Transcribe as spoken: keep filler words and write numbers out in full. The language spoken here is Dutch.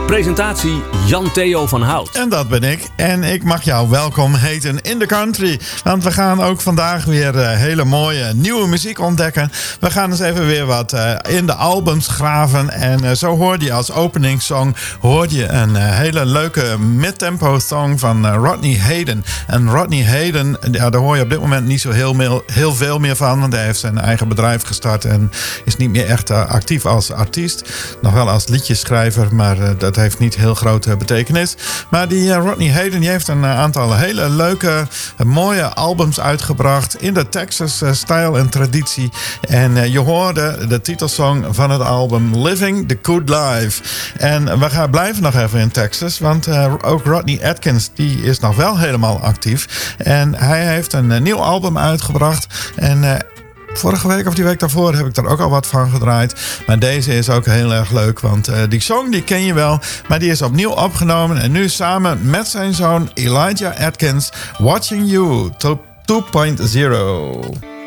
Presentatie Jan-Theo van Hout. En dat ben ik. En ik mag jou welkom heten in the country. Want we gaan ook vandaag weer uh, hele mooie nieuwe muziek ontdekken. We gaan eens even weer wat uh, in de albums graven. En uh, zo hoorde je als openingssong hoorde je een uh, hele leuke midtempo song van uh, Rodney Hayden. En Rodney Hayden, ja, daar hoor je op dit moment niet zo heel, meer, heel veel meer van. Want hij heeft zijn eigen bedrijf gestart en is niet meer echt uh, actief als artiest. Nog wel als liedjeschrijver, maar uh, dat heeft niet heel grote betekenis. Maar die uh, Rodney Hayden die heeft een uh, aantal hele leuke, uh, mooie albums uitgebracht in de Texas-stijl uh, en traditie. En uh, je hoorde de titelsong van het album Living the Good Life. En we gaan blijven nog even in Texas, want uh, ook Rodney Atkins die is nog wel helemaal actief. En hij heeft een uh, nieuw album uitgebracht en uh, vorige week of die week daarvoor heb ik er ook al wat van gedraaid. Maar deze is ook heel erg leuk. Want uh, die song die ken je wel. Maar die is opnieuw opgenomen. En nu samen met zijn zoon Elijah Atkins. Watching You two point oh.